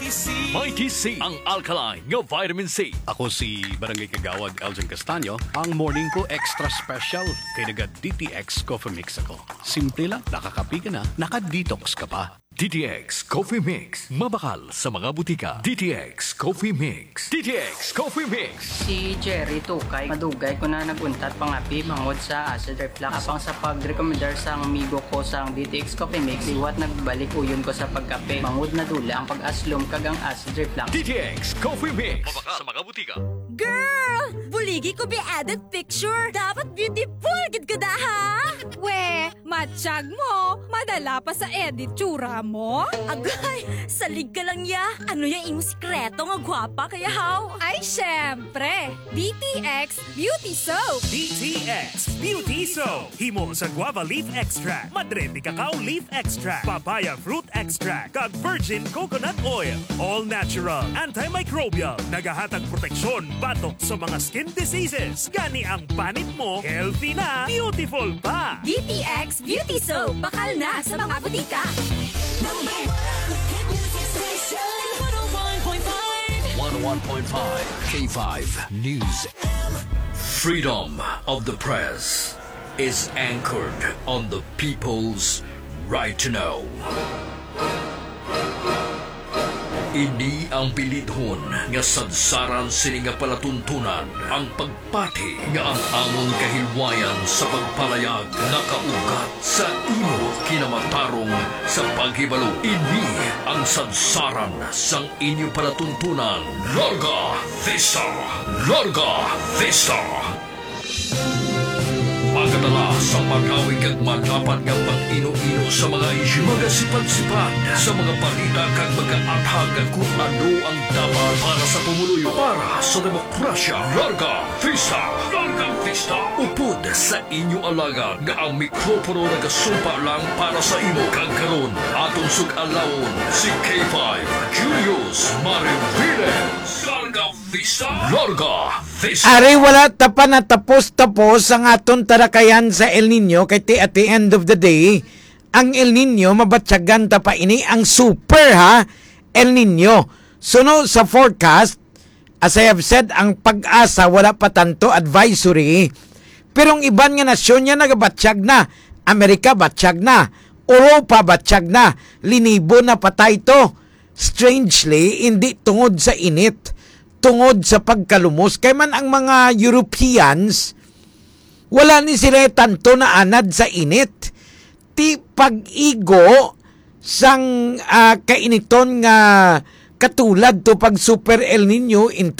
Mighty C, ang alkaline nga vitamin C. Ako si Barangay Kagawad Elgin Castaño. Ang morning ko extra special kay naga DTX Coffee Mix ako. Simple lang, nakakapi ka na, naka-detox ka pa. DTX Coffee Mix. Mabakal sa mga butika. DTX Coffee Mix. DTX Coffee Mix. Si Jerry Tukay, madugay ko na naguntat pangapi mangod sa acid reflux. Apang sa pag-recommendar sa amigo ko sa DTX Coffee Mix, liwat nagbalik uyon ko sa pagkape. Mangod na dula ang pag-aslom kagang acid reflux. DTX Coffee Mix. Mabakal sa mga butika. Girl! Buligi ko be added picture. Dapat beautiful gid ka da ha? We, matsyag mo. Madala pa sa edit tsura mo. Agay, salig ka lang ya. Ano yung imo sikreto nga gwapa kaya how? Ay, syempre. DTX Beauty Soap. DTX Beauty Soap. Himo sa guava leaf extract, madre de cacao leaf extract, papaya fruit extract, kag virgin coconut oil. All natural, antimicrobial, nagahatag proteksyon batok sa mga skin diseases. Gani ang panit mo, healthy na, beautiful pa. DTX Beauty Soap. Bakal na sa mga butika. 101.5 K5 News. Freedom of the press is anchored on the people's right to know. Ini ang pilidhon nga sadsaran sini nga palatuntunan ang pagpati nga ang among kahilwayan sa pagpalayag nakaugat sa imo kinamatarong sa paghibalo. Ini ang sadsaran sang inyo palatuntunan. Larga Vista! Larga Vista! Pagkatala sa magawig at magapat ng pang-ino-ino sa mga isyu, magasipat-sipat sa mga balita kag mag-aathag kung ano ang dapat para sa pumuluyo, para sa demokrasya. Larga Vista! Larga Vista! Upod sa inyo alaga nga ang mikropono nagasumpa lang para sa imo kag karon. Atong sug-alawon si K5 Julius Mariviles. Larga Vista! Larga Vista! Ari wala pa na tapos ang aton tarakayan sa El Nino kay at the end of the day ang El Nino mabatsagan ta pa ini ang super ha El Nino. Suno sa forecast, as I have said, ang Pag-asa wala pa tanto advisory, pero ang iban nga nasyon niya nagabatsyag na. Amerika batsyag na, Europa batsyag na, linibo na patay to. Strangely, hindi tungod sa init, tungod sa pagkalumos. Kaya man ang mga Europeans, wala ni sila tanto na anad sa init. Ti pag-igo sang kainiton nga katulad to pag Super El Nino in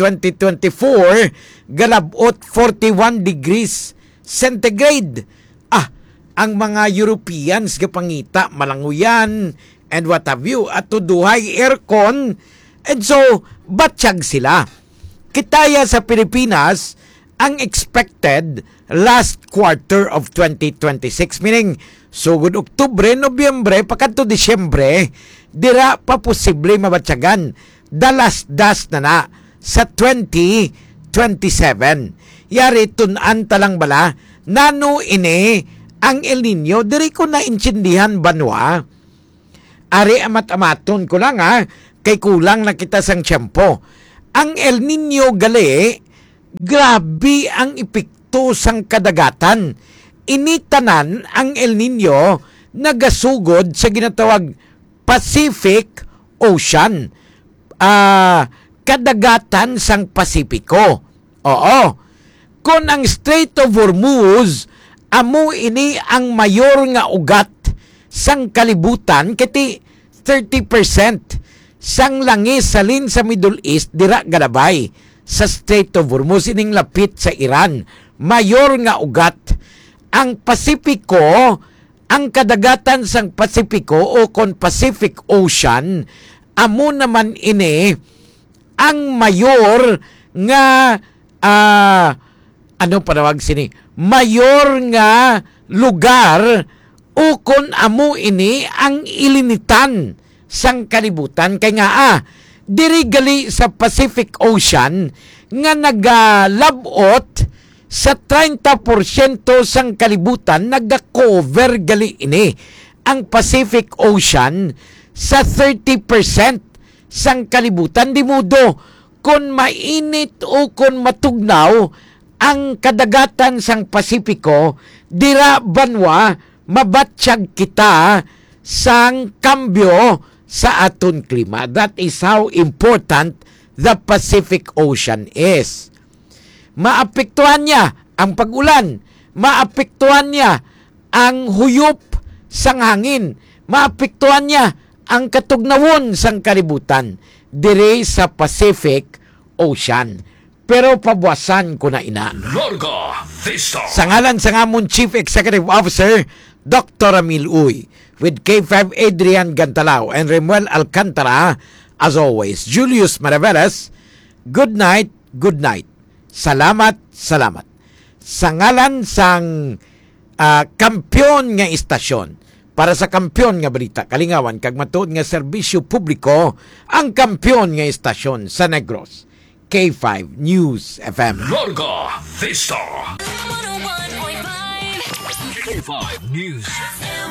2024, galabot 41 degrees centigrade. Ang mga Europeans gapangita malanguyan and what have you, at tuduhay aircon, and so batsyag sila. Kitaya sa Pilipinas, ang expected last quarter of 2026, meaning sugod Oktubre, Nobyembre, pagkanto Disyembre, dira pa posible mabatsyagan. Dalas-das na sa 2027. Yari tunan talang bala, nano ini ang El Nino, diri ko na intindihan banwa. Ari amat-amaton ko lang kay kulang na kita sang tiyempo. Ang El Nino gali, grabe ang epekto sang kadagatan. Initanan ang El Nino nagasugod sa ginatawag Pacific Ocean. Kadagatan sang Pasipiko. Oo. Kung ang Strait of Hormuz, amo ini ang mayor nga ugat sang kalibutan, kiti 30% sang langis salin sa Middle East dira galabay sa Strait of Hormuz, ining lapit sa Iran. Mayor nga ugat. Ang Pasipiko, ang kadagatan sang Pasipiko o kon Pacific Ocean, amo naman ini ang mayor nga ano panawag sini? Mayor nga lugar o kon amo ini ang ilinitan sang kalibutan. Kay nga diri gali sa Pacific Ocean nga nagalabot sa 30% sang kalibutan, naga-cover gali ini ang Pacific Ocean sa 30% sang kalibutan. Di mudo kung mainit o kung matugnaw ang kadagatan sang Pasipiko, dira banwa mabatsyag kita sang kambyo sa aton klima. That is how important the Pacific Ocean is. Maapektuhan niya ang pag-ulan, maapektuhan niya ang huyop sang hangin, maapektuhan niya ang katugnawon sang kalibutan dire sa Pacific Ocean. Pero pabuwasan ko na ina. Larga Vista. Sa ngalan sa ngamon Chief Executive Officer, Dr. Emil Uy, with K5 Adrian Gantalao and Remuel Alcantara, as always, Julius Maravelas, good night, good night. Salamat, salamat. Sa ngalan sang kampyon nga istasyon, para sa kampyon nga balita, kalingawan, kag matuod nga serbisyo publiko, ang kampyon nga istasyon sa Negros, K5 News FM. Larga Vista. K5 News FM.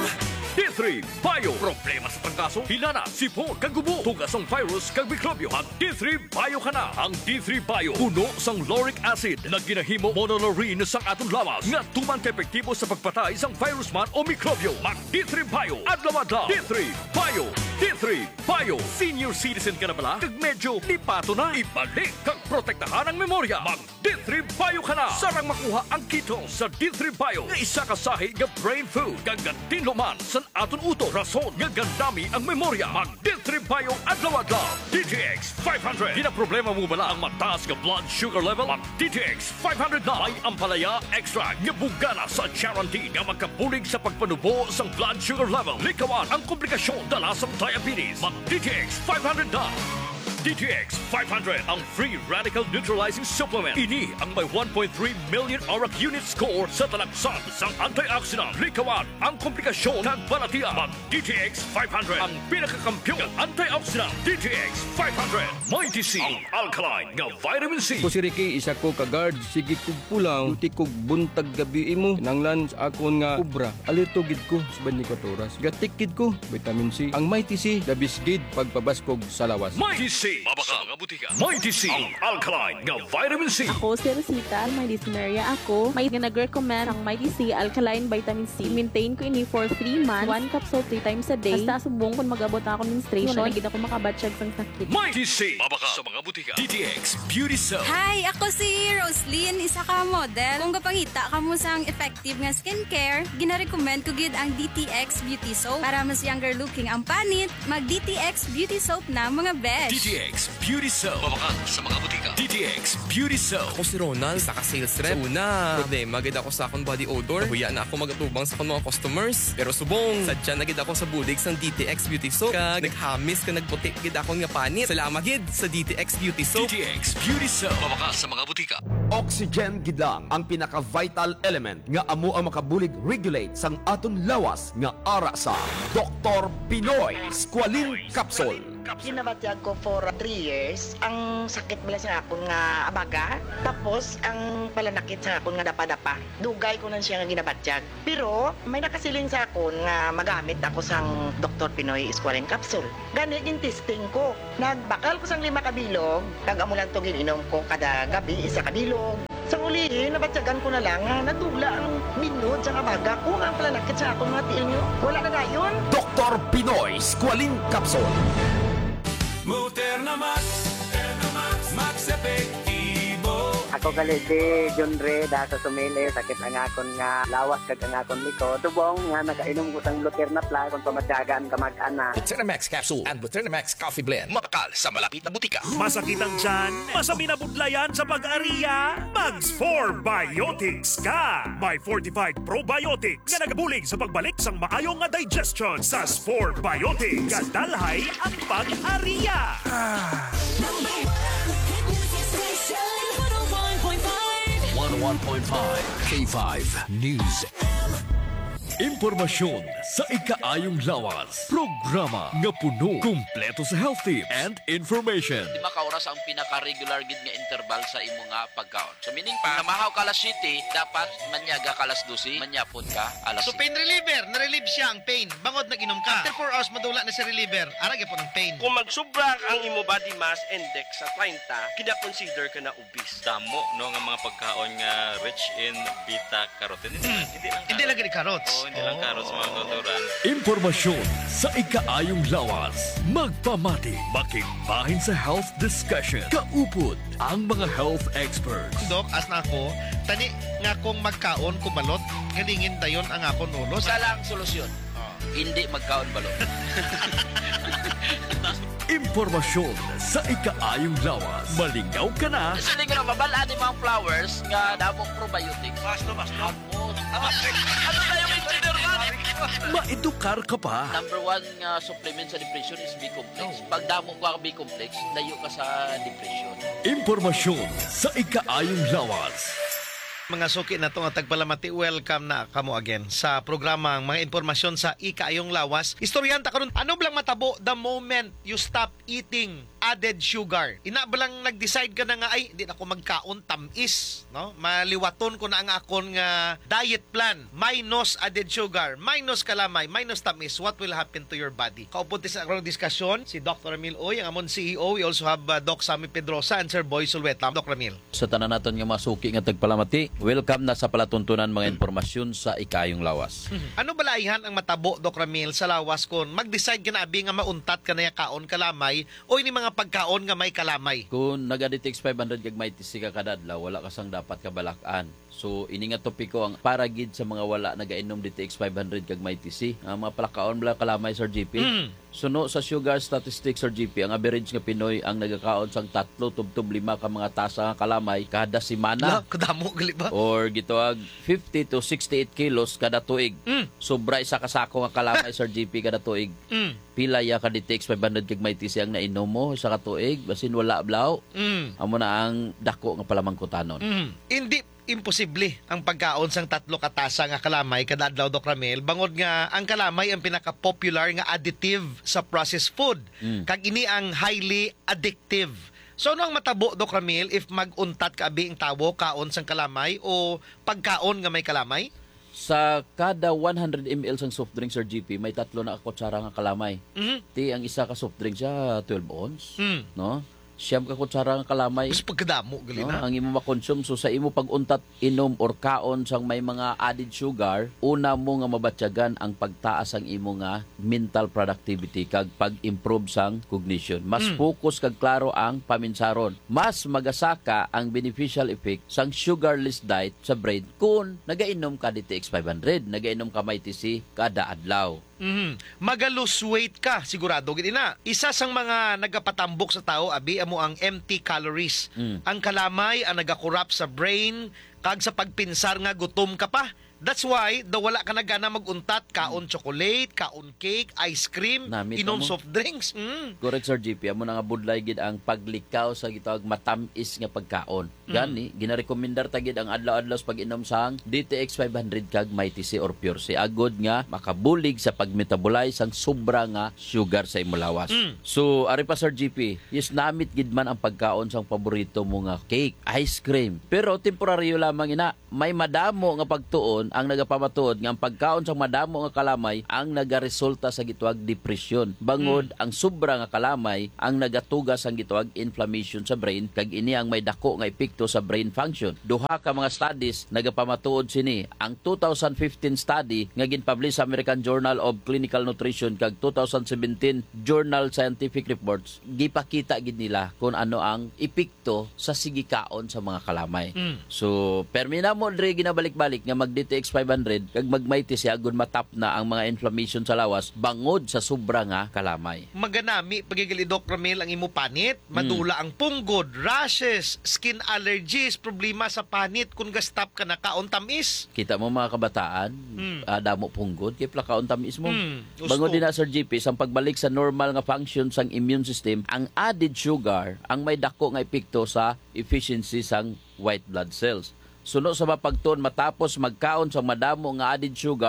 D3 Bio. Problema sa pagkaso, hinana, sipon, kagubo, tugas ang virus, kag mikrobyo. Ang D3 Bio ka na. Ang D3 Bio, puno sang lauric acid na ginahimo monolaurin sang atong lawas nga tuman ka epektibo sa pagpatay sang virus man o mikrobyo. Mag D3 Bio. Adlaw-adlaw. D3 Bio. D3 Bio. Senior citizen ka na bala? Kag medyo lipato na. Ibalik kag protektahan ang memorya. Mag D3 Bio ka na. Sarang makuha ang keto sa D3 Bio nga isa kasahi nga brain food kag tinluman sa aton uto. Rason nga gandami ang memorya. Mag D3 Bio adlaw-adlaw. DTX 500. Di na problema mo bala ang mataas nga blood sugar level? Mag DTX 500 na. May ampalaya extra nga bugana sa guarantee nga magkabulig sa pagpanubo sang blood sugar level. Likawan ang komplikasyon dala sa diabetes. Mag DTX 500 na. DTX 500 ang free radical neutralizing supplement. Ini ang may 1.3 million auric unit score sa talagsan sang antioxidant. Likawan ang komplikasyon ng balatian. Mag DTX 500 ang pinakakampyon ng antioxidant. DTX 500 may DC ang alkaline nga vitamin C. Ko si Ricky, isa ko ka-guard. Sige kog pulang, uti kog buntag gabi imo. Nanglan sa akon nga kubra. Alito gid ko sa 24 oras. Gatikid ko, vitamin C. Ang may TC, dabis gid pagpabaskog sa lawas. May DC. Mabaka nga butika. May DC ang alkaline nga vitamin C. Ako si Rosita, may dyspnea ako. May nag-recommend ang Mighty C Alkaline Vitamin C. Maintain ko ini for 3 months. 1 capsule 3 times a day. Basta subong kung mag-abot na ako menstruation, nagigit ako makabatsyag sang sakit. Mighty C. Mabaka sa mga butika. DTX Beauty Soap. Hi, ako si Roslyn, isa ka model. Kung kapangita ka mo sang effective nga skincare, gina-recommend ko gid ang DTX Beauty Soap. Para mas younger looking ang panit, mag DTX Beauty Soap na mga besh. DTX Beauty Soap. Mabaka sa mga butika. DTX Beauty Soap. Ako si Ronald, isa ka sales rep. Una, problema gid ako sa akong body odor. Nahuya na ako magatubang sa akong mga customers. Pero subong, sadya na gid ako sa bulig sang DTX Beauty Soap. Kag naghamis ka nagputi gid akong nga panit. Salamat gid sa DTX Beauty Soap. DTX Beauty Soap. Mabaka sa mga butika. Oxygen gid lang ang pinaka-vital element nga amo ang makabulig regulate sang aton lawas nga ara sa Dr. Pinoy Squalene Capsule. Ginabatyag ko for 3 years. Ang sakit bala sa akon nga abaga. Tapos, ang palanakit sa akon nga dapa-dapa. Dugay ko na siya nga ginabatyag. Pero, may nakasiling sa akon nga magamit ako sang Dr. Pinoy Squalene Capsule. Gani yung testing ko. Nagbakal ko sang 5 kabilog. Nag-amulan to gininom ko kada gabi 1 kabilog. Sa ulihin, nabatyagan ko na lang nga natugla ang minod sa abaga ko nga ang palanakit sa akon nga tiil nyo. Wala na dayon. Dr. Pinoy Squalene Capsule. Muterna Max, Max Epektibo. Ako kaliti, John Red, sa sumili, sakit ang akon nga lawas kag ang akon likod. Subong nga nagainom ko sang Luterna Plus kung pamatyagan ka mag-ana. Luterna Max Capsule and Luterna Max Coffee Blend. Makakal sa malapit na butika. Masakit ang tiyan, masami na budlayan sa pag-ariya. Mags 4 Biotics ka. May fortified probiotics nga nagabulig sa pagbalik sang maayong nga digestion. Sa 4 Biotics, kadalhay ang pag-ariya. 101.5 K5 News. Impormasyon sa ikaayong lawas. Programa nga puno, kumpleto sa health tips and information. Di ba kauras ang pinaka-regular gid nga interval sa imo nga pagkaon. So meaning pa, namahaw ka alas 7, dapat manyaga ka alas 12, manyapon ka alas 7. So pain reliever, na-relieve siya ang pain. Bangod nag-inom ka. After 4 hours madula na si reliever, arag po ng pain. Kung magsubra ang imo body mass index sa 30, kina-consider ka na obese. Damo no nga mga pagkaon nga rich in beta carotene. Hindi lang gani carrots. Hindi lang carrots mga tuturan. Impormasyon sa ikaayong lawas. Magpamati, makigbahin sa health discussion. Kaupod ang mga health experts. Dok, as na ako, tani nga kung magkaon kubalot, galingin dayon ang akon ulo. Isa lang solusyon. Hindi magkaon balot. Impormasyon sa ikaayong lawas. Malingaw ka na. Sa linggo na mabalaan ni mga flowers nga damong probiotic. Basto. Ano na yung engineer ka? Maedukar ka pa. Number 1 nga supplement sa depression is B-complex. Pag damo ka B-complex, layo ka sa depression. Impormasyon sa ikaayong lawas. Mga suki na to nga tagpalamati, welcome na kamo again sa programang mga impormasyon sa ikaayong lawas. Istoryanta karon, ano blang matabo the moment you stop eating added sugar? Ina ba lang nag-decide ka na nga ay hindi na ako magkaon tamis, no? Maliwaton ko na ang akon nga diet plan, minus added sugar, minus kalamay, minus tamis. What will happen to your body? Kaupod sa akong diskusyon si Dr. Ramil Oy, ang amon CEO. We also have Doc Sammy Pedrosa and Sir Boy Sulweta. Doc Ramil. Sa tanan naton nga masuki nga tagpalamati, welcome na sa palatuntunan mga impormasyon sa ikayong lawas. Ano balaihan ang matabo, Doc Ramil, sa lawas kon mag-decide ka na abi nga mauntat ka na kaon kalamay o ini mga pagkaon nga may kalamay? Kung nag-Aditex 500 kag may tisi ka kadadlaw, wala ka sang dapat kabalakan. So ini nga topiko ang para gid sa mga wala nagainom DTX 500 kag may tisi. Ang mga palakaon bala kalamay Sir GP. Suno sa sugar statistics Sir GP, ang average nga Pinoy ang nagakaon sang 3 tubtob 5 ka mga tasa nga kalamay kada semana. Kadamo gali ba? Or gituag 50 to 68 kilos kada tuig. Sobra isa ka sako nga kalamay Sir GP kada tuig. Pila ya ka DTX 500 kag may tisi ang nainom mo sa katuig basin wala blaw. Amo na ang dako nga palamangkutanon. Hindi imposible ang pagkaon sang 3 katasa nga kalamay kada adlaw, Doc Ramil. Bangod nga ang kalamay ang pinaka-popular nga additive sa processed food. Kag ini ang highly addictive. So ano ang matabo, Doc Ramil, if mag-untat ka abi ang tawo kaon sang kalamay o pagkaon nga may kalamay? Sa kada 100 ml sang soft drink Sir GP, may 3 na kutsara nga kalamay. Ti ang isa ka soft drink siya 12 ounce, no? Siyam ka kutsara nga kalamay. Mas pagkadamo gali na. Ang imo makonsume, so sa imo pag-untat inom or kaon sang may mga added sugar, una mo nga mabatyagan ang pagtaas ang imo nga mental productivity kag pag-improve sang cognition. Mas focus kag klaro ang paminsaron. Mas magasaka ang beneficial effect sang sugarless diet sa brain kung nagainom ka DTX 500, nagainom ka may TC kada adlaw. Magalose weight ka, sigurado gid na. Isa sang mga nagapatambok sa tao abi amo ang empty calories. Ang kalamay ang nagakurap sa brain kag sa pagpinsar nga gutom ka pa. That's why wala ka na gana mag-untat, kaon chocolate, kaon cake, ice cream, inom soft drinks. Correct Sir GP, amo na nga budlay gid ang paglikaw sa gitawag matamis nga pagkaon. Gani ginarekomendar ta gid ang adlaw-adlaw sa pag-inom sang DTX 500 kag may TC or Pure C. Agod nga makabulig sa pag-metabolize sang sobra nga sugar sa imong lawas. So ari pa Sir GP, yes namit gid man ang pagkaon sang paborito mo nga cake, ice cream. Pero temporaryo lamang ina, may madamo nga pagtuon ang nagapamatuod nga ang pagkaon sa madamo nga kalamay ang nagaresulta sa gituag depression. Bangod ang sobra nga kalamay ang nagatugas ang gituag inflammation sa brain kag ini ang may dako nga epekto sa brain function. Duha ka mga studies nagapamatuod sini. Ang 2015 study nga ginpublish sa American Journal of Clinical Nutrition kag 2017 Journal Scientific Reports, gipakita gid nila kung ano ang epekto sa sigikaon sa mga kalamay. So permina mo dre ginabalik-balik nga mag-DTX 500 kag magmayti siya agon matap na ang mga inflammation sa lawas bangod sa sobra nga kalamay. Maganami pagigili Doc Ramil ang imo panit, madula ang punggod, rashes, skin allergies, problema sa panit kung gastap ka na kaon tamis. Kita mo mga kabataan, damo punggod kay plakaon tamis mo. Bangod din na Sir GP sang pagbalik sa normal nga function sang immune system, ang added sugar ang may dako nga epekto sa efficiency sang white blood cells. Suno sa mapagtuon matapos magkaon sa madamo nga added sugar,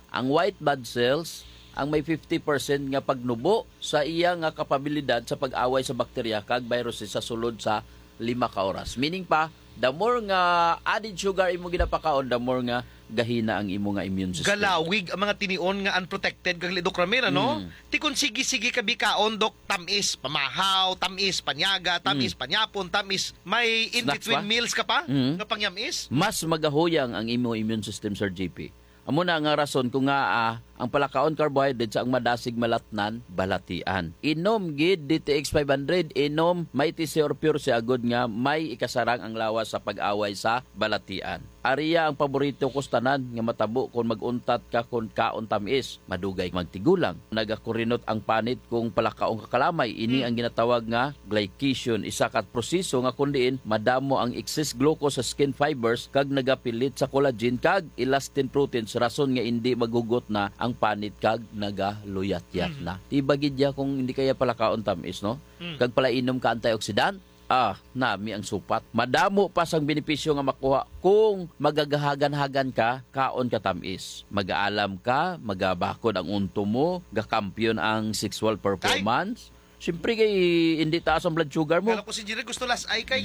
Ang white blood cells ang may 50% nga pagnubo sa iya nga kapabilidad sa pag-away sa bakterya kag viruses sa sulod sa 5 ka oras. Meaning pa, the more nga added sugar imo ginapakaon, the more nga gahina ang imo nga immune system. Galawig ang mga tinion nga unprotected kag Dok Ramir, ano? Ti kun sige-sige ka bikaon, Dok, tamis, pamahaw, tamis, panyaga, tamis, panyapon, tamis, may in-between meals ka pa nga pangyamis? Mas magahuyang ang imo immune system, Sir JP. Amo na nga rason kung nga ang palakaon carbohydrates ang madasig malatnan balatian. Inom gid DTX 500, inom may TC or pure si agud nga may ikasarang ang lawas sa pag-away sa balatian. Ariya ang paborito ko tanan nga matabo kung maguntat ka kung kaon tamis, madugay magtigulang. Nagakurinot ang panit kung palakaong kakalamay, ini ang ginatawag nga glycation, isa kat proseso nga kundiin madamo ang excess glucose sa skin fibers kag nagapilit sa collagen kag elastin proteins, rason nga hindi magugot na ang panit kag nagaluyat-yat na. Ibagid ya kung hindi kaya palakaon tamis, no? Kag pala inom ka antioxidant, nami ang supat. Madamo pa sang benepisyo nga makuha kung magagahagan-hagan ka, kaon ka tamis. Mag-aalam ka, magabakod ang unto mo, gakampyon ang sexual performance. Siyempre kay hindi taas ang blood sugar mo. Kala ko si Jerry gusto las ay kay.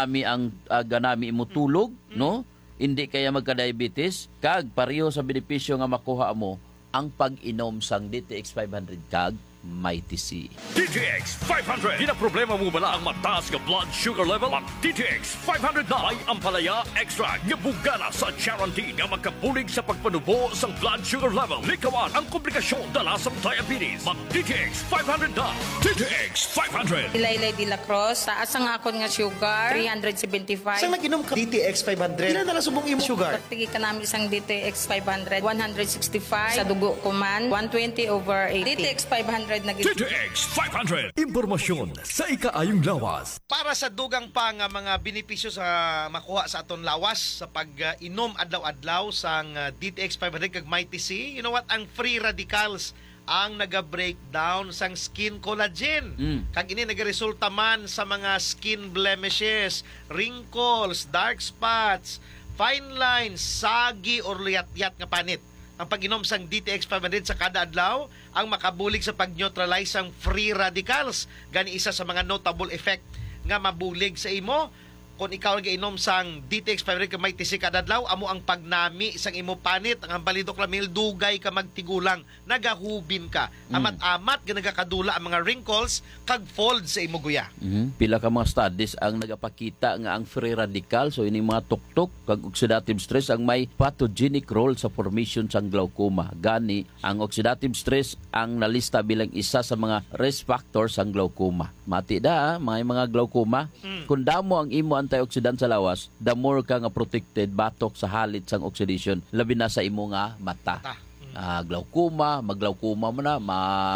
Ganami mo tulog, no? Hindi kaya magka-diabetes. Kag pareho sa benepisyo nga makuha mo ang pag-inom sang DTX 500 kag may TC. DTX 500. Di na problema mo bala ang mataas nga blood sugar level? Mag DTX 500 na ay ampalaya extract nga bugana sa guarantee nga magkabulig sa pagpanubo sa blood sugar level. Likawan ang komplikasyon dala sa diabetes. Mag DTX 500 na. DTX 500. Ilaylay de la Cruz, taas ang akon nga sugar, 375. Saan nag-inom ka DTX 500? Ilan na subong imo sugar? Pagtigi ka namin isang DTX 500, 165. Sa dugo ko man, 120/80. DTX 500 na DTX 500. Impormasyon sa ikaayong lawas. Para sa dugang pa nga mga benepisyo sa makuha sa aton lawas sa pag-inom adlaw-adlaw sang DTX 500 kag Mighty C, you know what? Ang free radicals ang naga-breakdown sang skin collagen. Kag ini nagaresulta man sa mga skin blemishes, wrinkles, dark spots, fine lines, sagi or luyat-yat nga panit. Ang pag-inom sang DTX 500 sa kada adlaw ang makabulig sa pag-neutralize ang free radicals. Gani isa sa mga notable effect nga mabulig sa imo kung ikaw nag-inom sang DTX 500 ka may TC kada adlaw, amo ang pagnami sang imo panit, ang balidok lamil, dugay ka magtigulang, nagahubin ka. Amat-amat nagakadula ang mga wrinkles kag fold sa imo guya. Pila ka mga studies ang nagapakita nga ang free radical, so ini mga tuktok kag oxidative stress ang may pathogenic role sa formation sang glaucoma. Gani ang oxidative stress ang nalista bilang isa sa mga risk factors sang glaucoma. Mati da mga glaucoma. Kung damo ang imo antioxidant sa lawas, the more ka nga protected batok sa halit sang oxidation, labi na sa imo nga mata. Glaucoma, maglaukoma mo na,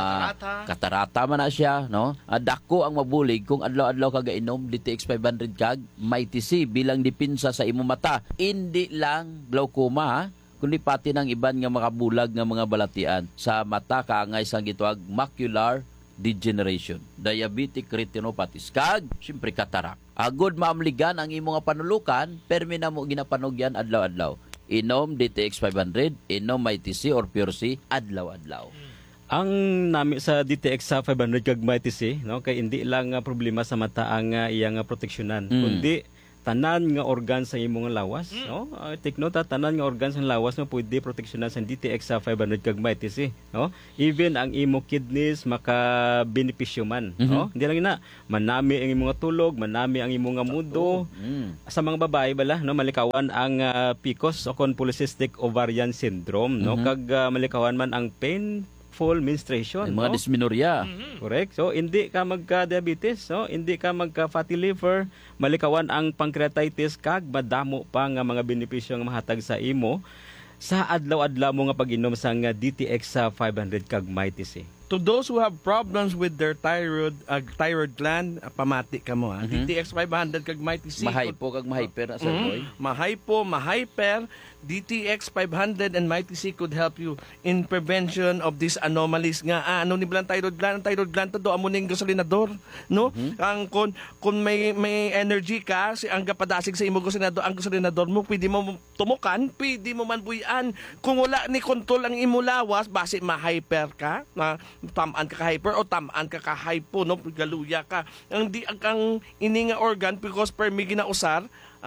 katarata man na siya, no? Dako ang mabulig kung adlaw-adlaw ka gainom DTX 500 kag may TC bilang dipinsa sa imo mata. Hindi lang glaucoma, kundi pati ng iban nga makabulag nga mga balatian sa mata kaangay sang gituag macular degeneration, diabetic retinopathy, kag siyempre katarak. Agod maamligan ang imo nga panulukan, permi na mo ginapanog yan adlaw-adlaw. Inom DTX 500, inom may TC or pure C adlaw-adlaw. Ang nami sa DTX 500 kag may TC, no, kay hindi lang problema sa mata ang iyang proteksyonan, kundi tanan nga organ sa imong lawas, no? Take note, tanan nga organ sa lawas mo pwede proteksyonan sa DTX 500 kag may TC, no? Even ang imo kidneys maka-benepisyo man, no? Hindi lang na manami ang imong tulog, manami ang imong mudo. Sa mga babae bala, no, malikawan ang PCOS o polycystic ovarian syndrome, no? Kag malikawan man ang painful menstruation, mga dysmenorrhea. Correct. So hindi ka magka-diabetes, no? Hindi ka magka-fatty liver, malikawan ang pancreatitis kag madamo pa nga mga benepisyo nga mahatag sa imo sa adlaw-adlaw mo nga pag-inom sang DTX 500 kag may TC. To those who have problems with their thyroid gland, pamati ka mo. DTX 500 kag may TC. Mahypo kag mahyper, Sir Boy. Mahypo, mahyper, DTX 500 and Mighty C could help you in prevention of these anomalies nga. Ano ni bilang thyroid gland? Ang thyroid gland to do amo ning gasolinador, no? Ang kung may energy ka, si ang kapadasig sa imo gasolinador, ang gasolinador mo pwede mo tumukan, pwede mo man buyan. Kung wala ni control ang imo lawas, base ma-hyper ka, na tamaan ka ka-hyper o tamaan ka ka-hypo, no? Galuya ka. Ang ini nga organ because per mi ginausar,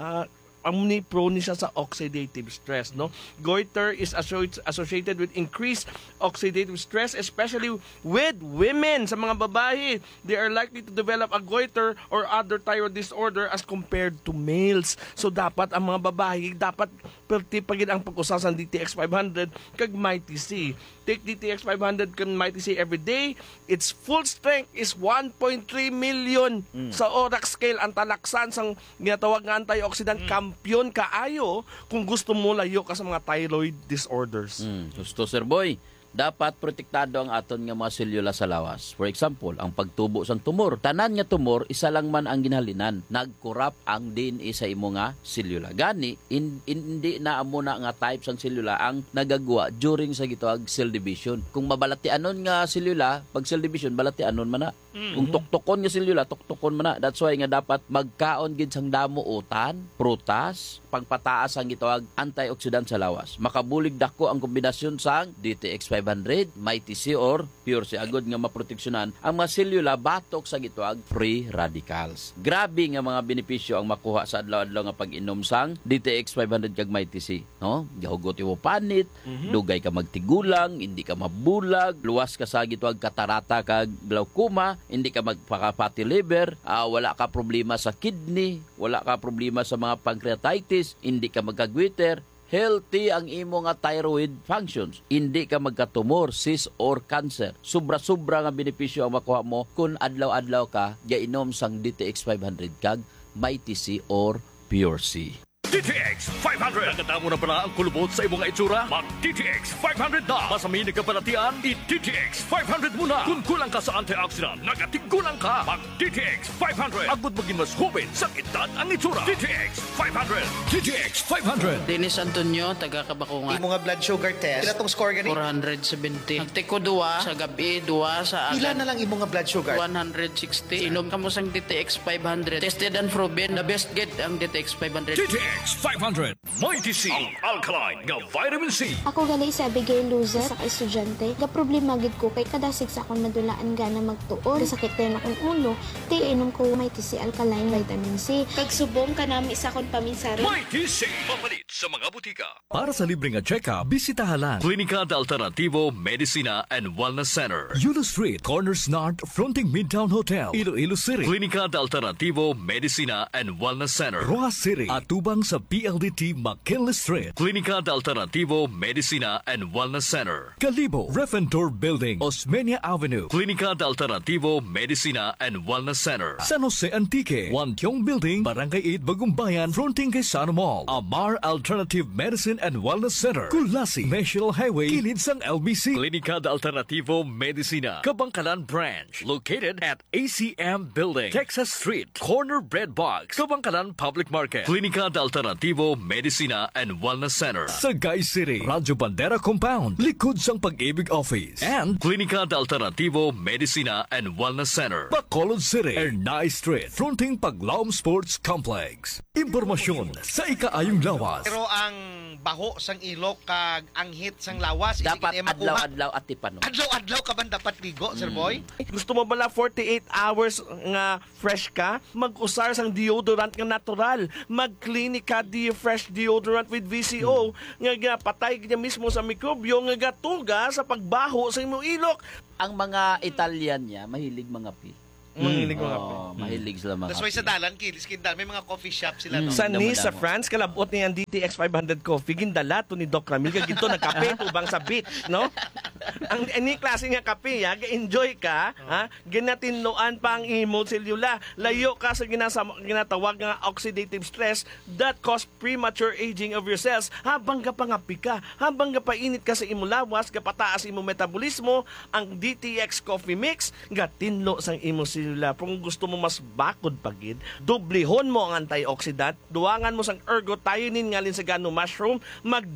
prone siya sa oxidative stress, no? Goiter is associated with increased oxidative stress, especially with women. Sa mga babae, they are likely to develop a goiter or other thyroid disorder as compared to males. So dapat ang mga babae dapat pertipagin ang pag-usa sa DTX 500 kag Mighty C. Take DTX 500 kag Mighty C every day. Its full strength is 1.3 million sa ORAC scale. Ang talaksan sang ginatawag nga antioxidant kampiyon kaayo kung gusto mo layo ka sa mga thyroid disorders. Gusto, Sir Boy. Dapat protektado ang aton nga mga selula sa lawas. For example, ang pagtubo sang tumor. Tanan nga tumor, isa lang man ang ginhalinan. Nagkurap ang DNA sa imo nga selula. Gani, hindi na amo na nga type sang selula ang nagagawa during sa gitawag cell division. Kung mabalatianon nga selula, pag cell division, balatianon man na. Kung tuktokon nga selula, tuktokon man na. That's why nga dapat magkaon gid sang damo utan, prutas, pangpataas ang gitawag antioxidant sa lawas. Makabulig dako ang kombinasyon sang DTX 500, Mighty C or Pure C. Agod nga maproteksyonan ang mga selula batok sa gitawag free radicals. Grabe nga mga benepisyo ang makuha sa adlaw-adlaw nga pag-inom sang DTX 500 kag Mighty C, no? Gahugot mo panit, dugay ka magtigulang, hindi ka mabulag, luwas ka sa gitawag katarata kag glaucoma, hindi ka magpaka-fatty liver, wala ka problema sa kidney, wala ka problema sa mga pancreatitis, hindi ka magkagwiter, healthy ang imo nga thyroid functions, hindi ka magkatumor, cyst or cancer. Sobra-sobra nga benepisyo ang makuha mo kung adlaw-adlaw ka gainom sang DTX 500 kag Mighty C or Pure C. DTX 500. Naganda mo na pala ang kulubot sa imong itsura? Mag DTX 500 na. Masamin ka palatian, i-DTX 500 muna. Kung kulang ka sa antioxidant, nagatigulang ka. Mag DTX 500. Agud maging mas hubin sa edad ang itsura. DTX 500. DTX 500. Dennis Antonio, taga Kabakungan. Imo nga blood sugar test. Pila tong score gani? 470. Nagtiko duwa sa gabi, duwa sa Pila na lang imo nga blood sugar? 160. Inom ka mo sang DTX 500. Tested and proven. The best get ang DTX 500. DTX 500. Mighty C. Ang alkaline nga vitamin C. Ako gali sa Abigail Loser sa estudyante. Ga problema gid ko kay kadasig sa akong madulaan gana magtuon. Kasakit din akong ulo. Di inom ko Mighty C alkaline vitamin C. Kag subong kanami sa akong paminsari. Mighty C. Mapalit sa mga butika. Para sa libre nga check-up, bisitahan lang Klinika de Alternativo Medicina and Wellness Center. Yulo Street, Corners North, fronting Midtown Hotel, Iloilo City. Klinika de Alternativo Medicina and Wellness Center. Rojas City, atubang sa PLDT McKinley Street. Klinika de Alternativo Medicina and Wellness Center. Calibo, Refentor Building, Osmeña Avenue. Klinika de Alternativo Medicina and Wellness Center. San Jose Antique, Wantiong Building, Barangay 8, Bagumbayan, fronting kay Sano Mall. Amar Alternative Medicine and Wellness Center. Kulasi, National Highway, kilid sang LBC. Klinika de Alternativo Medicina, Kabangkalan Branch, located at ACM Building, Texas Street, Corner Bread Box, Kabangkalan Public Market. Klinika de Alternativo Medicina and Wellness Center. Sagay City, Radyo Bandera Compound, likod sang Pag-ibig Office. And Klinika de Alternativo Medicina and Wellness Center. Bacolod City, Ernay Street, fronting Paglaom Sports Complex. Impormasyon sa ikaayong lawas. Pero ang baho sang ilok kag anghit sang lawas dapat adlaw-adlaw at tipano. Adlaw-adlaw ka man dapat ligo, Sir Boy? Gusto mo bala 48 hours nga fresh ka? Mag-usar sang deodorant nga natural. Mag-Clinica Fresh Deodorant with VCO nga patay kanya mismo sa mikrobyo nga gatuga sa pagbaho sa imong ilok. Ang mga Italian niya mahilig mga pi. Mahilig sila mga That's why sa dalan, Kindal, may mga coffee shop sila. No? Sa Nice, sa France, kalabot niya ang DTX 500 coffee. Gindala to ni Doc Ramil. Ginto nagkape, ubang sa beach, no? ang any klase nga kape, ga-enjoy ka, ginatinloan pa ang imo selula. Layo ka sa ginatawag nga oxidative stress that cause premature aging of your cells. Habang gapangapi ka, habang gapainit ka sa imo lawas, gapataas imo metabolismo, ang DTX Coffee Mix, gatinlo sang imo selula. Kung gusto mo mas bakod pagid, dublihon mo ang antioxidant, duwangan mo sang ergothioneine ngalin sa gano mushroom, mag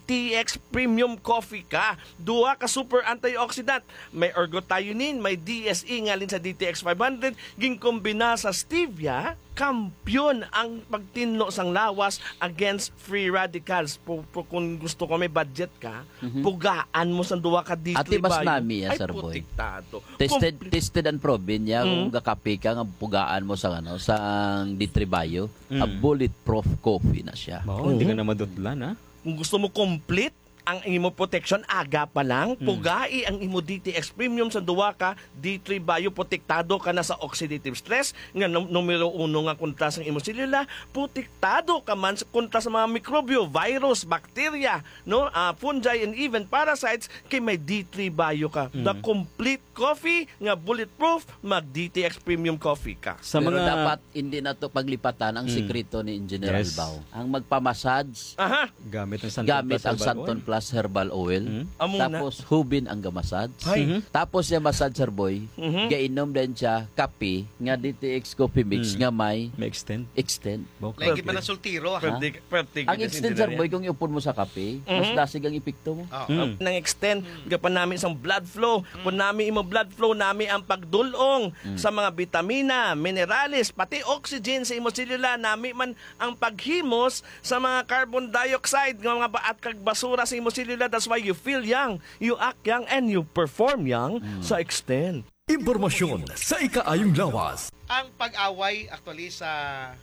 DTX Premium Coffee ka. Duha ka super antioxidant. May ergothioneine, may DSE ngalin sa DTX 500, ginkombina sa stevia, kampiyon ang pagtinlo sang lawas against free radicals. Kung gusto ko may budget ka, pugaan mo sa duha ka D3 Ati mas bayo. nami, Ay, Sir Boy. protektado. Tested and proven niya kung gakape ka nga pugaan mo sa sang D3 Bio, a bulletproof coffee na siya. Hindi ka na madutlan, ha? Kung gusto mo complete ang imo protection, aga pa lang, pugai ang imo DTX Premium sa duwa ka, D3 Bio, protektado ka na sa oxidative stress, nga numero 1 nga kontra sa imo selula, protektado ka man kontra sa mga mikrobyo, virus, bacteria, no, fungi, and even parasites, kay may D3 Bio ka. The complete coffee, nga bulletproof, mag DTX Premium coffee ka. Pero dapat hindi na to paglipatan ang sikreto ni Engineer Albao. Ang magpamassage, gamit ang Santon Plus Herbal Oil. Tapos hubin ang gamasad. Tapos yung massage, Sir Boy, gainom din siya kape nga DTX Coffee Mix nga may extend. Lagi pa na sultiro. Ang extend, Sir Boy, kung iupon mo sa kape, mas dasig ang epekto mo. Nang extend, gapan namin isang blood flow. Kung namin imo blood flow, namin ang pagdulong sa mga vitamina, minerales, pati oxygen sa imo selula, namin man ang paghimos sa mga carbon dioxide nga mga baat kag basura sa imo selula. That's why you feel young, you act young, and you perform young sa extend. Impormasyon sa ikaayong lawas. Ang pag-away actually sa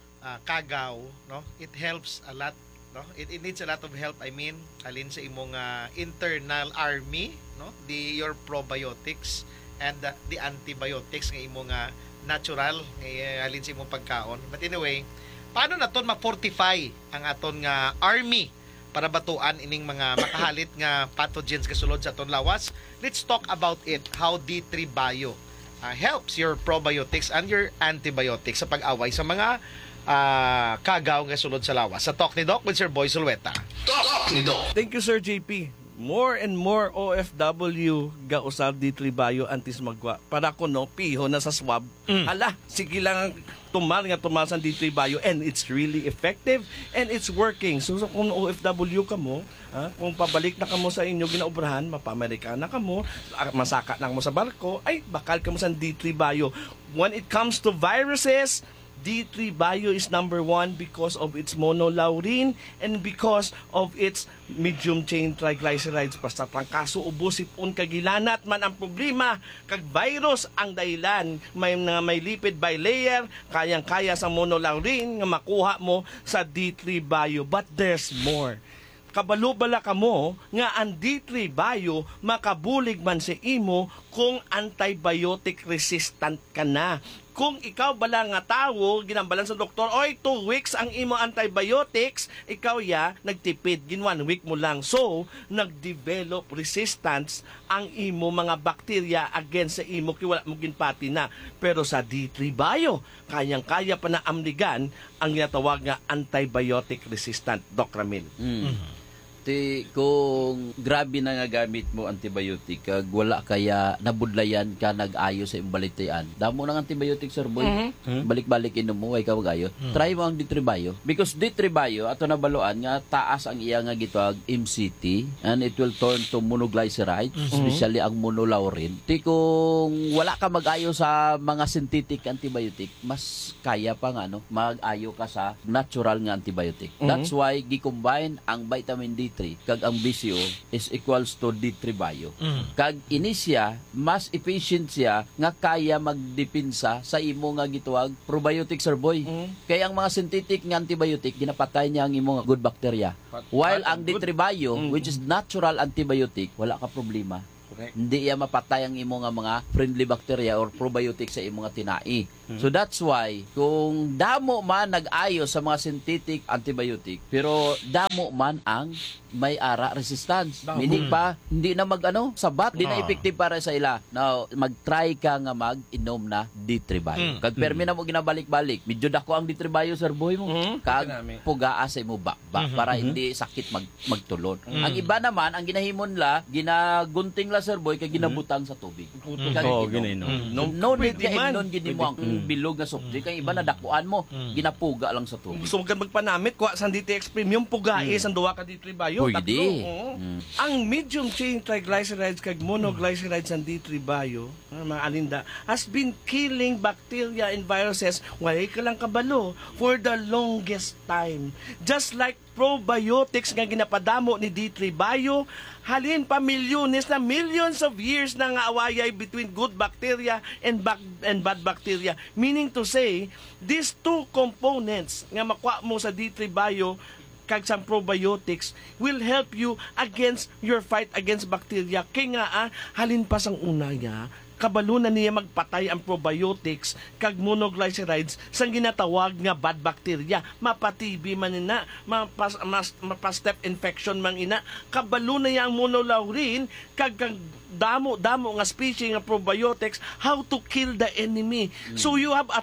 kagaw, no? It helps a lot, no? It needs a lot of help, I mean, alin sa imong internal army, no? Your probiotics and the antibiotics nga imong natural alin sa imong pagkaon. But anyway, paano naton ma-fortify ang aton nga army para batuan ining mga makahalit nga pathogens kasulod sa aton lawas? Let's talk about it, how D3 Bio helps your probiotics and your antibiotics sa pag-away sa mga kagaw nga sulod sa lawas. Sa Talk ni Doc with Sir Boy Sulweta. Talk ni Doc. Thank you, Sir JP. More and more OFW gausab D3 Bio antis magwa. Para ko no, piho na sa swab. Ala, sige lang tumal sa D3 Bio, and it's really effective and it's working. So kung OFW ka mo, kung pabalik na ka mo sa inyo ginaubrahan, mapa-Amerikana ka mo, masaka na mo sa barko, ay bakal ka mo sa D3 Bio. When it comes to viruses, D3 Bio is number 1 because of its monolaurin and because of its medium chain triglycerides. Basta trangkaso, ubos, sipon, kagilanat man ang problema, kag virus ang dahilan. May lipid bilayer, kayang-kaya sa monolaurin nga makuha mo sa D3 Bio. But there's more. Kabalo-bala ka mo nga ang D3 Bio makabulig man sa imo kung antibiotic resistant ka na. Kung ikaw bala nga tawo, ginambalan sa doktor, oy, 2 weeks ang imo antibiotics, ikaw nagtipid, 1 week mo lang. So, nagdevelop resistance ang imo mga bakterya against sa imo, kaya wala mo ginpati na. Pero sa D3 Bio, kayang-kaya pa na amligan ang ginatawag nga antibiotic resistant, Doc Ramil. Kung grabe na nga gamit mo antibiotic, kag wala kaya nabudlayan ka nag-ayo sa imbalitayan, damo ng antibiotic, Sir Boy. Balik-balik inom mo, ay ka mag-ayo. Try mo ang D3 Bio. Because D3 Bio, ato nabaluan nga, taas ang iya nga gitwag MCT, and it will turn to monoglyceride, especially ang monolaurin. Kung wala ka mag-ayo sa mga synthetic antibiotic, mas kaya pa nga, mag-ayo ka sa natural nga antibiotic. That's why, gi-combine ang vitamin D3 kag ang BCO is equals to D3 Bio. Kag inisya, mas efficient siya nga kaya magdepinsa sa imo nga gituwag probiotic, Sir Boy. Kaya ang mga synthetic nga antibiotic, ginapatay niya ang imo nga good bacteria. While ang D3 Bio, which is natural antibiotic, wala ka problema. Hindi iya mapatay ang imo nga mga friendly bacteria or probiotic sa imo nga tinai. So that's why, kung damo man nag-ayo sa mga synthetic antibiotic, pero damo man ang may ara resistance. Meaning pa, hindi na sabat, hindi na effective para sa ila. Now, mag-try ka nga mag-inom na D3 Bio. Kag permi na mo ginabalik-balik, medyo dako ang D3 Bio, sir boy mo. Kag pugaa sa mo ba para hindi sakit magtulon. Ang iba naman, ang ginahimon la, ginagunting la, sir boy, kag ginabutang sa tubig. No need ka ignon gini mo ang bilog na soft drink. Ang iba na dakuan mo, ginapuga lang sa tubig. Gusto mo magpanamit, kuha sa DTX Premium, pugae sa duwa ka D3 Bio. Tatlo. Ang medium chain triglycerides kag monoglycerides ng D3 Bio, mga alinda, has been killing bacteria and viruses wala ka lang kabalo for the longest time. Just like probiotics nga ginapadamo ni D3 Bio, halin pa milyones na millions of years na nga awayay between good bacteria and bad bacteria. Meaning to say, these two components nga makuha mo sa D3 Bio kag sa probiotics will help you against your fight against bacteria. Kaya nga, halin pa sang una niya, kabalo na niya magpatay ang probiotics kag monoglycerides sang ginatawag nga bad bacteria. Mapatibi man ina, mapa-step infection man ina. Kabalo na niya ang monolaurin kag damo nga species nga probiotics how to kill the enemy. So you have a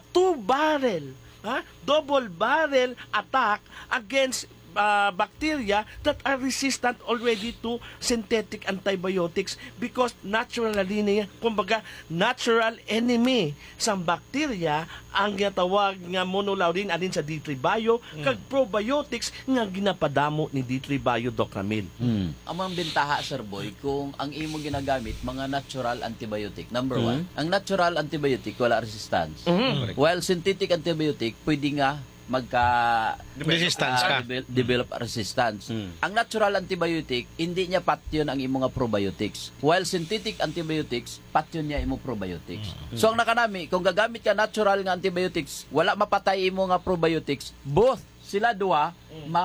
double barrel attack against bacteria that are resistant already to synthetic antibiotics because naturally niya, kumbaga natural enemy sa bacteria ang ginatawag nga monolaurin alin sa D3 Bio kag probiotics nga ginapadamo ni D3 Bio, Doc Ramil. Ang mga bentaha, sir boy, kung ang imo ginagamit mga natural antibiotic, number one, ang natural antibiotic wala resistance. While synthetic antibiotic pwede nga resistance develop resistance. Ang natural antibiotic, hindi niya patyon ang imong probiotics. While synthetic antibiotics, patyon niya imong probiotics. So ang nakanami, kung gagamit ka natural nga antibiotics, wala mapatay imong nga probiotics, both sila duha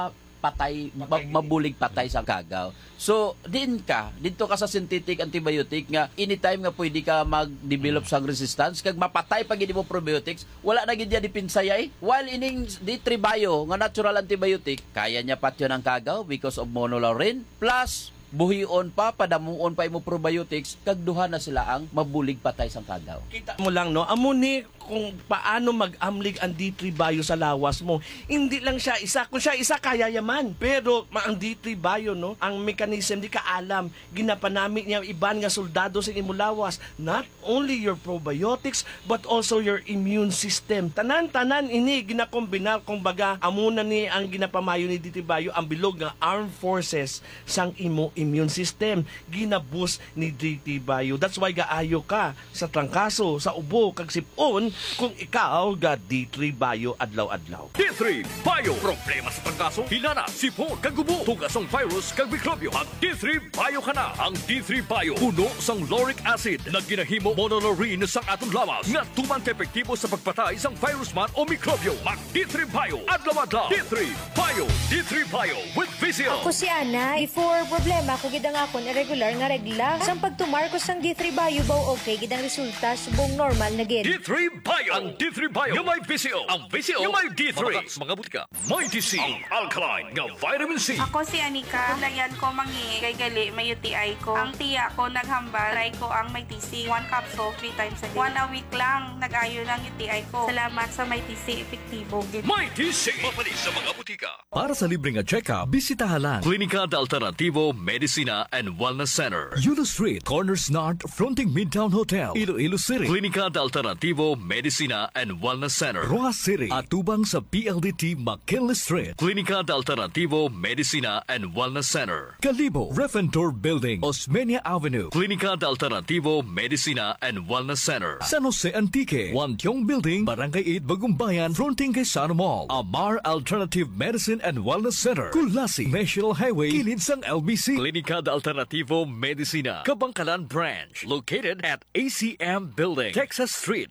mabulig patay sa kagaw. So, dito ka sa synthetic antibiotic nga anytime nga pwede ka mag-develop sang resistance kag mapatay pag hindi mo probiotics, wala na gid dipinsayay. While ining D3 Bio nga natural antibiotic, kaya niya patyon ang kagaw because of monolaurin plus buhion pa, padamuon pa imo probiotics, kag duha na sila ang mabulig patay sang kagaw. Kita mo lang, no? Amo ni kung paano mag-amlig ang D3 Bio sa lawas mo. Hindi lang siya isa. Kung siya isa, kaya yaman. Pero ang D3 Bio, no? Ang mechanism, di ka alam. Ginapanamit niya iban nga soldado sa imo lawas. Not only your probiotics, but also your immune system. Tanan-tanan ini ginakombinar, kung baga, amuna ni ang ginapamayo ni D3 Bio, ang bilog nga armed forces sang imo immune system. Ginaboost ni D3 Bio. That's why gaayo ka sa trangkaso, sa ubo, kag sipon, kung ikaw ga D3 Bio adlaw-adlaw. D3 Bio. Problema sa pagkaso, hinana, sipon, kagubo, tugas ang virus, kag mikrobyo. Ang D3 Bio ka na. Ang D3 Bio, puno sang lauric acid na ginahimo monolaurin sang atong lawas nga tuman ka-epektibo sa pagpatay sang virus man o mikrobyo. Mag D3 Bio adlaw-adlaw. D3 Bio. D3 Bio with Vizio. Ako si Ana. Before problema ko gidang akon irregular nga regla. Sang pagtumar ko sang D3 Bio baw okay gidang resulta subong normal na gid. D3 Bio. Ang D3 Bio nga may Vizio. Ang Vizio nga may D3. Mga butika. May TC. Ang alkaline nga vitamin C. Ako si Anika. Layan ko mangi kay gali may UTI ko. Ang tiya ko naghambal. Try ko ang may TC. 1 capsule 3 times a day. 1 a week lang nag-ayo ng UTI ko. Salamat sa may TC. Epektibo. May TC. Mapalis sa mga butika. Para sa libreng check-up, bisitahan lang Klinika de Alternativo Medicina and Wellness Center. Yulo Street, Corners North, fronting Midtown Hotel, Iloilo City. Klinika de Alternativo Medicina and Wellness Center. Roa City, atubang sa PLDT McKinley Street. Klinika de Alternativo Medicina and Wellness Center. Calibo, Refentor Building, Osmeña Avenue. Klinika de Alternativo Medicina and Wellness Center. San Jose Antique, Wantiong Building, Barangay 8, Bagumbayan, fronting kay Sano Mall. Amar Alternative Medicine and Wellness Center. Kulasi, National Highway, kilid sang LBC. Klinika de Alternativo Medicina, Kabangkalan Branch. Located at ACM Building, Texas Street, corner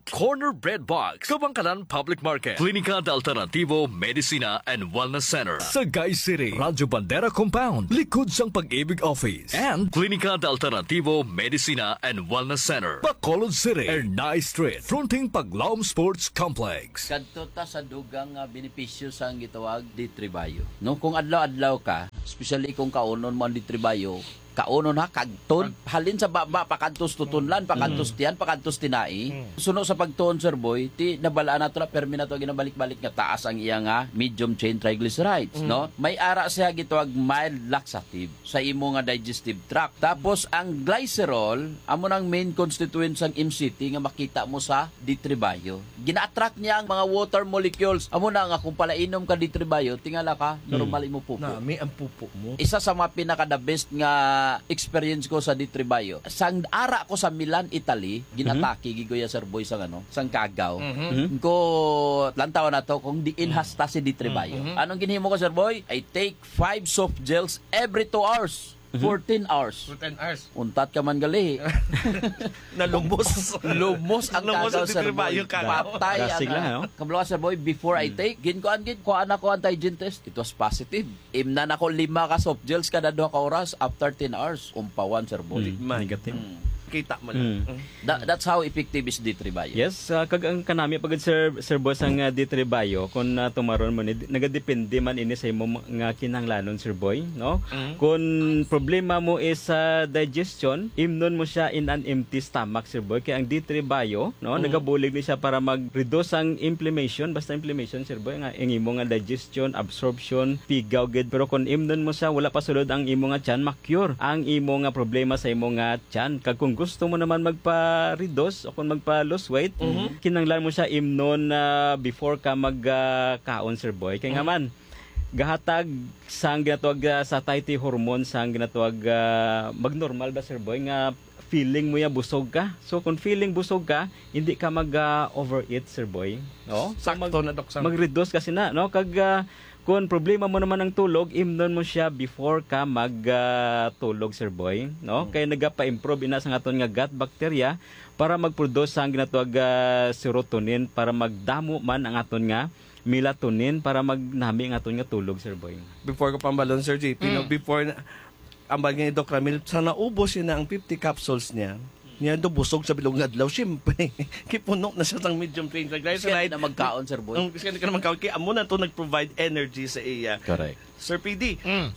Pure Bread Box, Kabangkalan Public Market, Klinika de Alternativo Medicina and Wellness Center, Sagay City, Radyo Bandera Compound, likod sang Pag-ibig Office, and Klinika de Alternativo Medicina and Wellness Center, Bacolod City, Ernay Street, fronting Paglaom Sports Complex. Kadto ta sa dugang benepisyo sang gitawag ditribayo. No, kung adlaw-adlaw ka, especially kung kaunon mo ang ditribayo, kauno na kagton halin sa baba pakantos tutunlan pakantos tiyan pakantos tinai suno sa pagtuon sir boy ti nabalaan nato na permi nato ginabalik-balik nga taas ang iya nga medium chain triglycerides no may ara siya gitawag mild laxative sa imo nga digestive tract tapos ang glycerol amo nang main constituent sang MCT nga makita mo sa ditribayo gina-attract niya ang mga water molecules amo na nga kung palainom ka ditribayo tingala ka normal imo pupo nami ang pupo mo isa sa mga pinaka the best nga experience ko sa ditribayo. Sang ara ko sa Milan, Italy, ginataki gigoya sir boy sang sang Cagaw. Ko lantaw na to kung diin hasta si ditribayo. Anong ginhimo ko sir boy? I take 5 soft gels every 2 hours. 14 hours. 14 hours. Untat ka man gali. Nalumos. Lumos ang Cagaw sir boy. Patay ang kablo sir boy before I take gin ko ana ko antigen test. It was positive. Imnan ako 5 ka soft gels kada 2 ka oras after 10 hours. Umpawan sir boy. Negative. Kita mo lang. That's how effective is ditribayo. Yes, kag ang kanami pagod sir boss ang ditribayo kun tumaron mo nagadepende man ini sa imo nga kinahanglanon sir boy, no? Kung problema mo is digestion, imnon mo siya in an empty stomach sir boy kay ang ditribayo, no? Nagabulig ni siya para mag-reduce ang inflammation, basta inflammation sir boy nga ang imo nga digestion, absorption, pigaw gid pero kung imnon mo siya wala pa sulod ang imo nga tiyan ma-cure ang imo nga problema sa imo nga tiyan kag kung gusto mo naman magpa-reduce o kung magpa-lose weight, kinanglan mo siya imnon before ka mag-kaon, sir boy. Kaya nga man, gahatag sang ginatawag satiety hormone sang ginatawag mag-normal ba, sir boy, nga feeling mo ya busog ka. So, kung feeling busog ka, hindi ka mag-overeat, sir boy. No? So, sakto na, Dok. Mag-reduce kasi na, no? Kag kung problema mo naman ng tulog, imnon mo siya before ka magtulog, sir boy, no? Kaya nagapa-improve ina sa aton nga gut bacteria para mag-produce ang ginatawag serotonin para magdamo man ang aton nga melatonin para magnami ang aton nga tulog, sir boy. Before ko pambalon, Sir JP, no, before ang bagay ni Doc Ramil, sa naubos niya na ang 50 capsules niya, niya do busog sa bilog nga adlaw siyempre kipuno na siya sang medium chain triglyceride na magkaon sir boy kasi ka na magkaon kay amo na to nag-provide energy sa iya. Correct. Sir PD,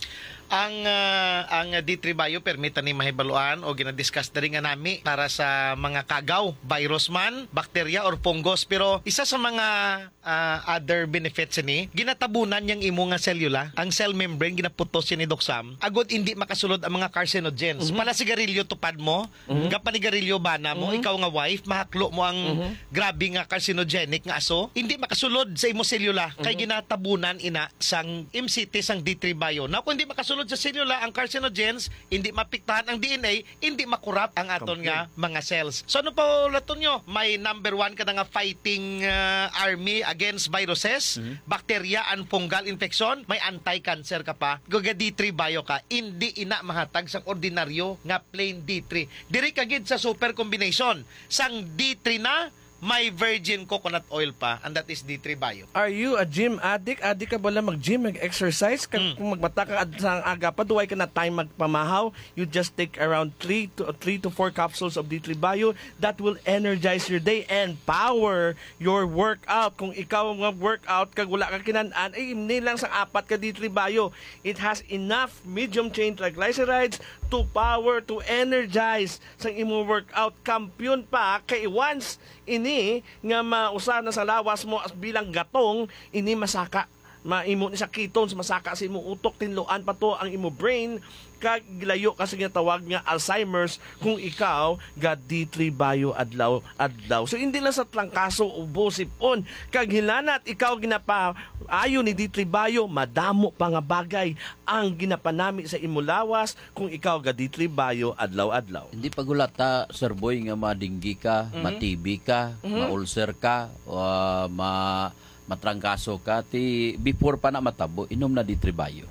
ang ditribayo permita ni mahibaluan o ginadiscuss na rin nga nami para sa mga kagaw, virus man, bacteria or fungus. Pero isa sa mga other benefits ni, ginatabunan yung imo nga selula, ang cell membrane ginaputos ni Doc Sam, agod hindi makasulod ang mga carcinogens. Pala sigarilyo tupad mo, kapanigarilyo bana mo, ikaw nga wife, mahaklo mo ang grabe nga carcinogenic nga aso, hindi makasulod sa imo selula, kay ginatabunan ina sang MCT sang ditribayo. Na kung hindi makasulod sa selula ang carcinogens, hindi mapiktahan ang DNA, hindi makurap ang aton nga mga cells. So ano pa laton nyo? May number 1 ka na nga fighting army against viruses, bacteria and fungal infection, may anti-cancer ka pa. Gaga D3 bio ka, hindi ina mahatag sang ordinaryo nga plain D3. Diri kagid sa super combination. Sang D3 na may virgin coconut oil pa, and that is D3 Bio. Are you a gym addict? Addict ka ba lang mag-gym, mag-exercise? Kung magbata ka sa aga pa, duway ka na time magpamahaw, you just take around 3 to 4 capsules of D3 Bio. That will energize your day and power your workout. Kung ikaw mag-workout, kag wala ka kinanaan, hindi lang sa 4 ka D3 Bio. It has enough medium chain triglycerides to power, to energize sa imo workout. Kampiyon pa, kay once ini nga mausa na sa lawas mo as bilang gatong, ini masaka maimo ni sa ketones, masaka sa imo utok, tinluan pa to ang imo brain, kag gilayo kasi nga tawag nga Alzheimer's kung ikaw ga D3 Bio adlaw. So hindi lang sa trangkaso ubo sipon, kag hilanat ikaw ginapa ayo ni D3 Bio, madamo pa nga bagay ang ginapanami sa imo lawas kung ikaw ga D3 Bio adlaw. Hindi pagulata sir boy nga madinggi ka, ma-TB ka, ma-ulcer ka, matrangkaso ka, before pa na matabo, inom na D3 Bio.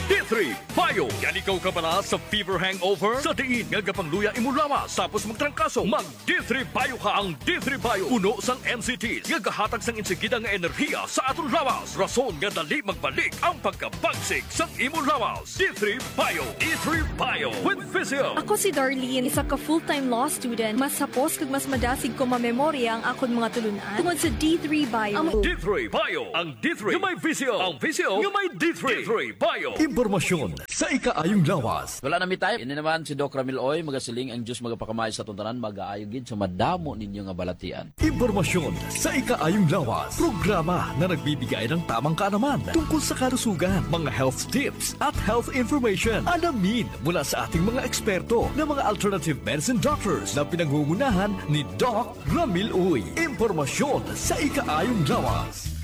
D3 Bio. Yan ikaw ka pala sa fever hangover? Sa diin nga gapangluya imo lawas tapos magtrangkaso. Mag D3 Bio ka. Ang D3 Bio puno sang NCTs nga gahatag sang insigida nga enerhiya sa aton lawas. Rason nga dali magbalik ang pagkabagsik sang imo lawas. D3 Bio. D3 Bio with Physio. Ako si Darlene, isa ka full-time law student. Mas sapos kag mas madasig ko mamemorya ang akon mga tulunan tungod sa D3 Bio. D3 Bio. Ang D3 nga may Physio. Ang Physio nga may D3. D3 Bio. Impormasyon sa ikaayong lawas. Wala na mi tayo. Ini naman si Doc Ramil Oy, magasiling ang Diyos magapakamay sa tuntanan, mag-aayogin sa madamo ninyo nga balatian. Impormasyon sa ikaayong lawas. Programa na nagbibigay ng tamang kaalaman tungkol sa kalusugan, mga health tips at health information. Alamin mula sa ating mga eksperto na mga alternative medicine doctors na pinangungunahan ni Doc Ramil Oy. Impormasyon sa ikaayong lawas.